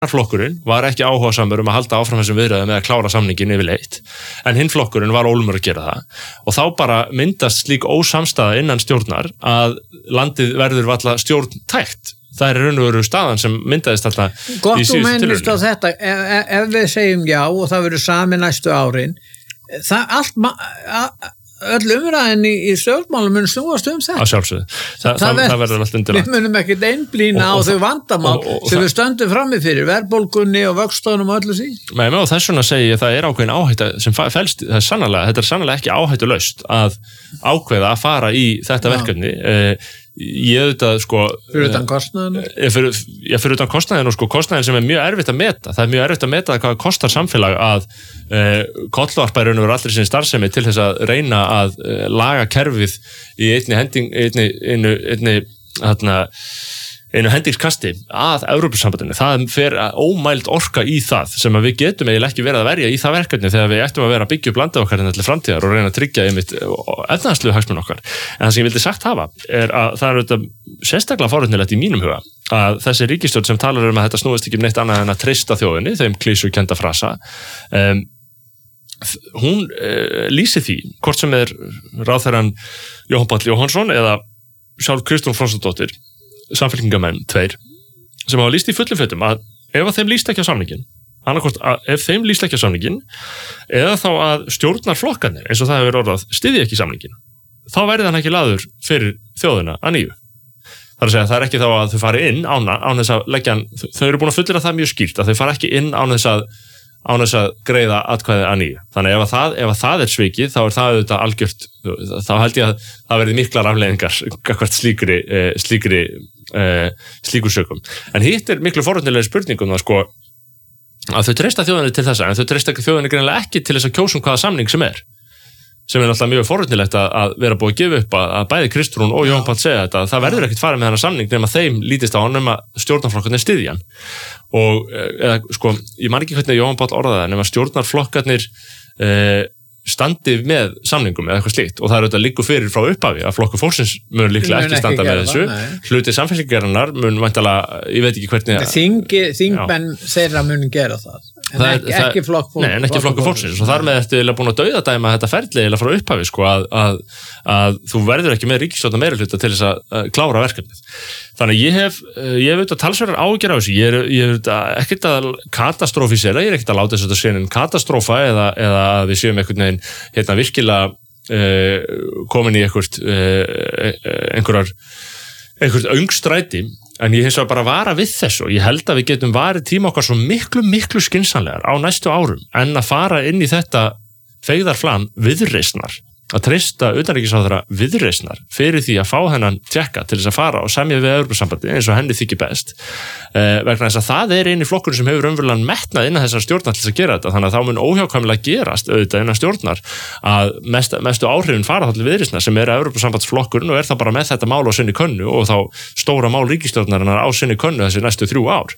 flokkurinn var ekki áhugasamur að halda áfram þessum viðræðum með að klára samningin yfirleitt, en hinn flokkurinn var ólmur að gera það og þá bara myndast slík ósamstaða innan stjórnar að landið verður varla stjórntækt. Það er raun og veru staðan sem myndaðist alltaf í síðustu tilraunum. Gott þú mennist á þetta, ef við segjum já og það verður sami næstu árin, öll umræðin í stjórnmálum mun snúast þetta. Að sjálfsögðu. Það verður alltaf undirlagt. Við munum ekkert einblína á þau vandamál sem við stöndum frammi fyrir, verðbólgunni og vöxtunum og öllu sín. Nei, og þess vegna segi ég að það er ákveðin áhætta sem felst, þetta er sannarlega ekki áhættulaust að ákveða að fara í þetta verkefni. Ég auðvitað fyrir utan kostnaðinu fyrir utan kostnaðinu og kostnaðin sem er mjög erfitt að meta. Það er mjög erfitt að meta hvað kostar samfélag að kollvarpa í raun og veru allri sinni starfsemi til þess að reyna að laga kerfið í einu hendingskasti að Evrópusambandinu. Það fer ómæld orka í það sem að við getum eiginlega ekki verið að verja í það verkefni þegar við ættum að vera að byggja upp landið okkar til framtíðar og reyna að tryggja einmitt efnahagslegu hagsmuni okkar. En það sem ég vildi sagt hafa er að það er auðvitað sérstaklega forvitnilegt í mínum huga að þessi ríkisstjórn sem talar að þetta snúist ekki neitt annað en að treysta þjóðinni, þeim klísukennda frasa, hún lýsir því, hvort sem er ráðherrann Jóhann Páll Jóhannsson eða sjálf Kristrún Frostadóttir, samfylkingamenn tveir, sem hafa lýst í fullum fötum að ef að þeim lýst ekki á samningin, ef þeim lýst ekki á samningin, eða þá að stjórnarflokkarnir, eins og það hefur orðað, styðji ekki samningin, þá verði hann ekki lagður fyrir þjóðina að nýju. Það er að segja, það er ekki þá að þau fari inn án þess að leggja hann, þau eru búin að fullyrða það mjög skýrt, að þau fara ekki inn án þess að greiða atkvæði að nýju. Þannig ef það er svikið, þá er það auðvitað algjört, þá held ég að það verði miklar afleiðingar gagnvart slíkur sökum. En hitt er miklu forvitnilegri spurningum að þau treysta þjóðinni til þessa, en þau treysta þjóðinni greinilega ekki til þess að kjósa hvaða samning sem er náttúrulega mjög forvitnilegt að vera búið að gefa upp að bæði Kristrún og Jóhann Páll segja þetta, það verður ekkert farið með þennan samning nema þeim lítist á hann að stjórnarflokkarnir styðja hann. Og ég man ekki hvernig Jóhann Páll orðaði það, nema stjórnarflokkarnir standi með samningum eða eitthvað slíkt og það er auðvitað liggur fyrir frá upphafi að Flokkur fólksins mun líklega ekki standa með þessu. Hluti samfélkingarinnar mun væntanlega, ég veit ekki hvernig þingmenn þeirra mun gera það. En ekki Flokkur fólksins og þar með eftir búin að dauðadæma þetta ferli eða frá upphafi að þú verður ekki með ríkisstjórnar meirihluta til þess að klára verkefnið. Þannig ég hef auðvitað talsverðar áhyggjur á þessu. Ég er ekkert að katastrófisera, ég er ekkert að láta þessu sénin katastrófa eða að við séum einhvern veginn virkilega komin í einhvert öngstræti, en ég hins vegar bara vara við þessu og ég held að við getum varið tíma okkar svo miklu skynsamlegar á næstu árum en að fara inn í þetta feigðarflan viðreisnar, að treysta utanríkisráðherra viðreisnar fyrir því að fá hennan tékka til þess að fara og semja við Evrópusambandið eins og henni þykir best, vegna þess að það er eini flokkur sem hefur raunverulega metnað innan þessar stjórnar til þess að gera þetta, þannig að þá mun óhjákvæmilega gerast auðvitað innan stjórnar að mestu áhrifin fara þá til viðreisnar sem er Evrópusambandsflokkurinn og er það bara með þetta mál á sinni könnu og þá stóra mál ríkisstjórnarinnar á sinni könnu þessi næstu 3 ár.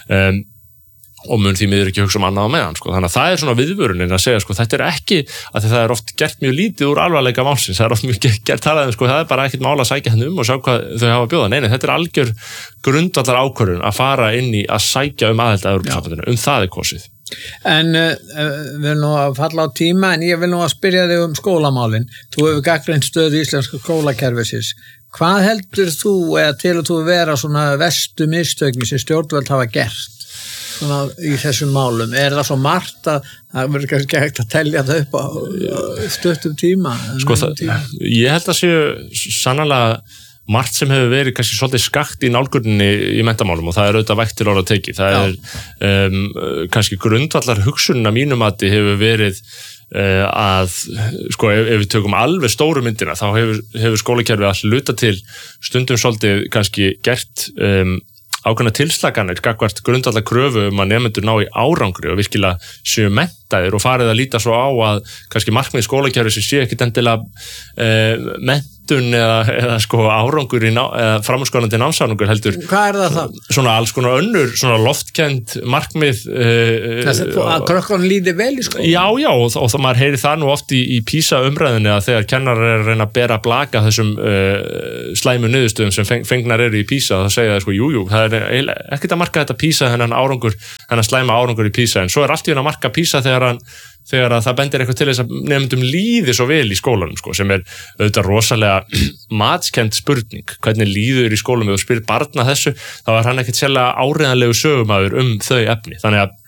Og mun því miður ekki hugsa annað á meðan þannig að það er svona viðvörunin að segja þetta er ekki, að það er oft gert mjög lítið úr alvarleika málsins, það er oft mjög gert talað það er bara ekkert mál að sækja henni og sjá hvað þau hafa að bjóða, nei, þetta er algjör grundvallar ákvörðun að fara inn í að sækja aðild að Evrópusambandinu, það er kosið. En við nú að falla á tíma, en ég vil nú að spyrja þig skólamálin, þú hefur gagnrýnt stöðu íslenska skólakerfisins, hvað heldur þú eða telur þú vera svona verstu mistökin sem stjórnvöld hafa gert í þessum málum? Er það svo margt að það verður kannski hægt að telja það upp á stuttum tíma? Ég held að séu sannarlega margt sem hefur verið kannski svolítið skakt í nálguninni í menntamálum og það er auðvitað vægt til orða tekið. Það er kannski grundvallar hugsunin að mínum mati hefur verið að ef við tökum alveg stóru myndina þá hefur skólakerfið að hluta til stundum svolítið kannski gert ákveðna tilslaganir gagnvart grundvallar kröfu að nemendur ná í árangri og virkilega séu menntaðir og farið að líta svo á að kannski markmið skólakerfis sé ekkert endilega menntun eða sko árangur eða framúrskarandi námsárangur heldur. Hvað það þá? Svona alls konar önnur, svona loftkend markmið. Að krökkunum líði vel í skóla? Já, og maður heyri það nú oft í PISA umræðinni að þegar kennarar er að reyna að bera blaka þessum slæmu niðurstöðum sem fengnar eru í PISA, þá segja það sko, jú, það er ekkert að marka þetta PISA, þennan slæma árangur í PISA, en svo er allt í að marka PISA þegar að það bendir eitthvað til þess að nemendum líði svo vel í skólanum sko, sem er auðvitað rosalega matskend spurning, hvernig líður í skólum ef þú spyrir barna þessu, þá er hann ekkert sérlega áreiðanlegu sögumaður þau efni, þannig að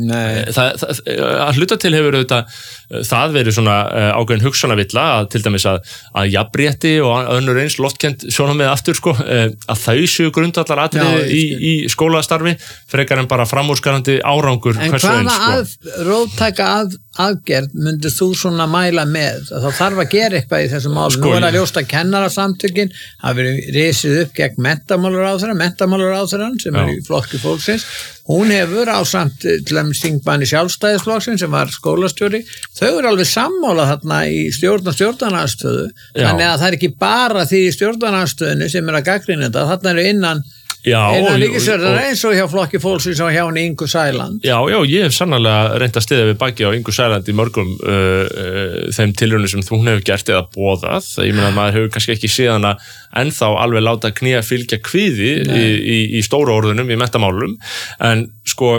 hluta til hefur auðvitað það verið svona ákveðin hugsanavilla að til dæmis að jafnrétti og önnur eins loftkend sjónarmið aftur sko, að þau séu grundvallar atriði í skólastarfi frekar en bara framúrskarandi árangur hversu eins sko. En hvaða róttæka aðgerð myndir þú svona mæla með? Það þarf að gera eitthvað í þessum málum. Nú er að ljósta kennarasamtökin, það verið risið upp gegn menntamálaráðherrann sem er í flokki fólksins. Hún hefur ásamt til dæmis þingmanni Sjálfstæðisflokksins sem var skólastjóri. Þau eru alveg sammála þarna í stjórnarandstöðu. Þannig að það er ekki bara því í stjórnarandstöðinu sem er að gagnrýna þetta. Þarna eru innan ríkisstjórnar eins og hjá flokki fólksins og hjá henni Ingu Sæland. Já, ég hef sannarlega reynt að styðja við baki á Ingu Sæland í mörgum þeim tilraunum sem hún hefur gert eða boðað. Ég meina að maður hefur kannski ekki séð hana ennþá alveg láta knýja fylgja kvíði í stóru orðunum í menntamálum, en sko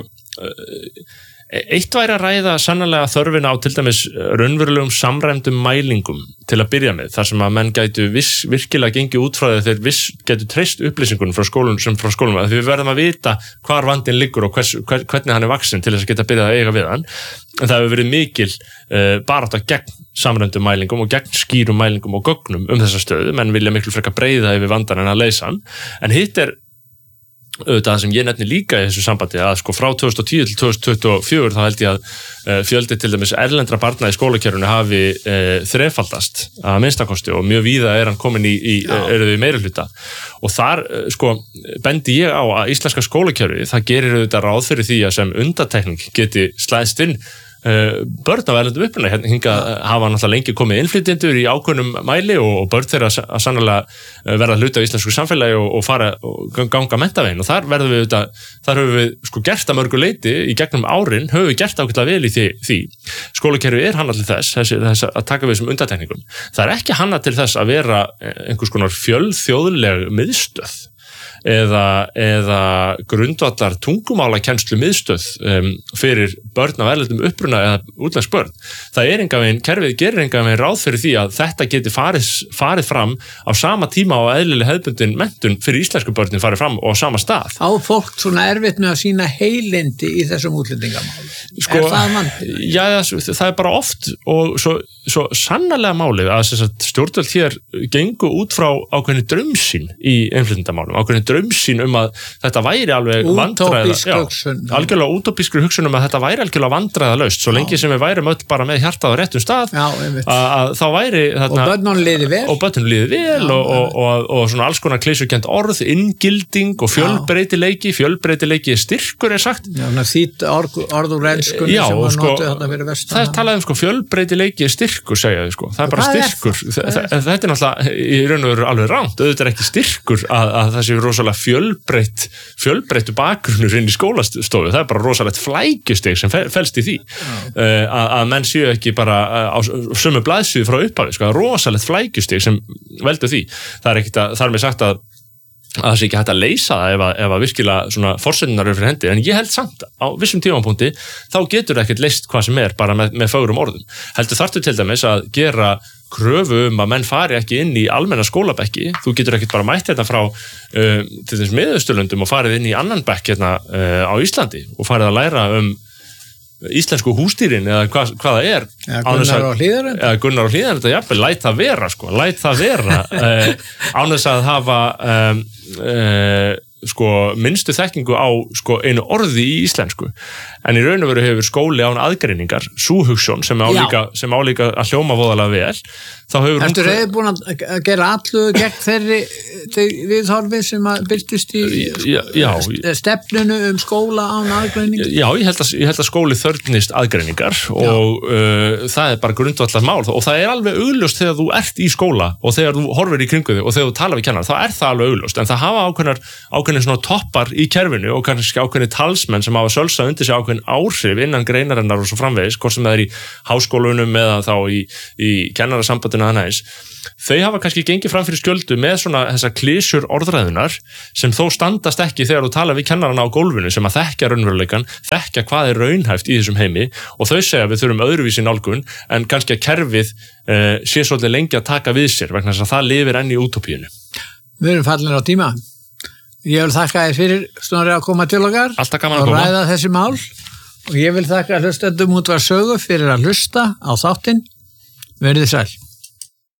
eitt væri að ræða sannarlega þörfina á til dæmis raunverulegum samræmdum mælingum til að byrja með, þar sem að menn gætu virkilega gengið út frá þeir gætu treyst upplýsingunum frá skólum, að við verðum að vita hvar vandinn liggur og hvernig hann er vaxinn til þess að geta byrjað að eiga við hann. En það hefur verið mikil barátta gegn samræmdum mælingum og gegn skýrum mælingum og gögnum þessa stöðu, menn vilja miklu frekar breiða yfir vandan en að leysa hann. En hitt er auðvitað það sem ég nefni líka í þessu sambandi að sko frá 2010 til 2024 þá held ég að fjöldi til dæmis erlendra barna í skólakerfinu hafi þrefaldast að minnstakosti og mjög víða er hann komin eru þau í meirihluta og þar sko bendi ég á að íslenska skólakerfi það gerir auðvitað ráð fyrir því að sem undantekning geti slæðst inn börn af erlendum uppruna, hinga hafa náttúrulega lengi komið innflytjendur í ákveðnum mæli og börn þeirra sannarlega verða hluti af íslensku samfélagi og fara og ganga menntavegin og þar höfum við sko gert að mörgu leyti í gegnum árin, höfum við gert ákveðlega vel í því. Skólakerfi er hannað til þess að taka við þessum undantekningum. Það er ekki hannað til þess að vera einhvers konar fjölþjóðleg miðstöð eða grundvallar tungumálakennslu miðstöð fyrir börn af erlendum uppruna eða útlensk börn. Það er kerfið gerir engan veginn ráð fyrir því að þetta geti farið fram á sama tíma og eðlileg hefðbundin menntun fyrir íslensku börnin farið fram og á sama stað. Á fólk svona erfitt með að sína heilindi í þessum útlendingamálum? Sko, er það mannfyrir? Já, það er bara oft og svo sannarlega málið að stjórnvöld hér gengu út frá ákveðni draumsýn í innflytjendamálum, ákveðni draumsýn að þetta væri alveg algjörlega útópískri hugsun að þetta væri algjörlega vandræðalaust svo lengi sem við værum öll bara með hjartað á réttum stað að þá væri og börnunum liði vel og svona alls konar klísukent orð, inngilding og fjölbreytileiki styrkur er sagt. Já, þýtt orð úr enskunni sem var notið þarna fyrir vestan. Það er talað fjölbreytileiki styrkur segja þau það er bara styrkur. Þetta er náttúrulega í raun og veru alveg rangt, auðvitað er ekki styrkur að það sé rosalega fjölbreyttu bakgrunnur inn í skólastofu, það er bara rosalegt flækjustig sem felst í því að menn séu ekki bara á sömu blaðsíðu frá upphafi, það er rosalegt flækjustig sem veldur því. Það er ekkert þar með sagt að það sé ekki hægt að leysa það ef að virkilega svona forsendurnar eru fyrir hendi, en ég held samt á vissum tímapunkti þá getur það ekkert leyst hvað sem er bara með fögrum orðum. Heldur þarftu til dæmis að gera kröfu að menn fari ekki inn í almenna skólabekki, þú getur ekkert bara mætt hérna frá til þess Miðausturlöndum og farið inn í annan bekk hérna á Íslandi og farið að læra íslensku húsdýrin eða hvað það er Gunnar og Hlíðarenda þetta jafnvel, læt það vera án þess að hafa sko minnstu þekkingu á sko einu orði í íslensku, en í raun og veru hefur skóli án aðgreiningar, sú hugsjón sem á líka að hljóma voðalega vel, þá hefur Ertu reiði búin að gera allu gegn þeirri viðhorfi sem að byrtist í stefnunu skóla án aðgreiningar? Já, ég held að skóli þörfnist aðgreiningar og það bara grundvallar mál og það alveg augljóst þegar þú ert í skóla og þegar þú horfir í kringu þig og þegar þú talar við kennar, þá það alveg augljóst, en það hafa ákveðnir svona toppar í kerfinu og kannski ákveðnir talsmenn sem hafa sölsað undir sig ákveðin áhrif innan greinarinnar og svo framvegis, hvort sem það í háskólunum eða þá í kennarasambandinu að næs, þau hafa kannski gengið fram fyrir skjöldu með svona þessar klísjur orðræðunar sem þó standast ekki þegar þú talar við kennarana á gólfinu sem að þekkja raunveruleikann, þekkja hvað raunhæft í þessum heimi og þau segja við þurfum öðruvísi nálgun en kannski að kerfið sé svolítið lengi að taka við sér vegna þess að það lifir enn í útópíunni. Við erum fallinir á tíma. Ég vil þakka þér fyrir Snorri að koma til okkar og ræða þessi mál og ég vil þakka hlustendum Útvarp Sögu fyrir að hlusta á þáttinn. Verið sæl.